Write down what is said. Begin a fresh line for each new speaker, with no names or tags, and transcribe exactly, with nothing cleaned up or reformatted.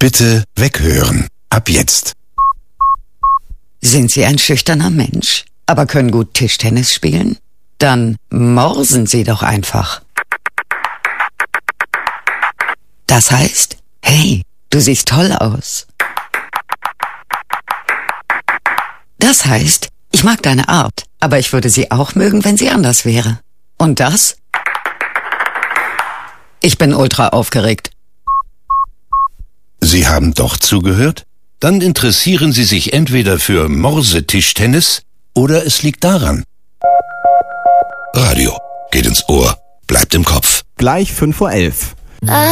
Bitte weghören. Ab jetzt.
Sind Sie ein schüchterner Mensch, aber können gut Tischtennis spielen? Dann morsen Sie doch einfach. Das heißt, hey, du siehst toll aus. Das heißt, ich mag deine Art, aber ich würde sie auch mögen, wenn sie anders wäre. Und das? Ich bin ultra aufgeregt.
Sie haben doch zugehört? Dann interessieren Sie sich entweder für Morsetischtennis oder es liegt daran. Radio geht ins Ohr, bleibt im Kopf.
Gleich fünf Uhr elf.